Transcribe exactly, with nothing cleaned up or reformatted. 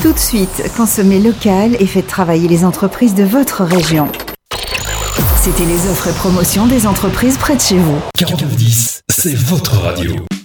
Tout de suite, consommez local et faites travailler les entreprises de votre région. C'était les offres et promotions des entreprises près de chez vous. quarante dix, c'est votre radio.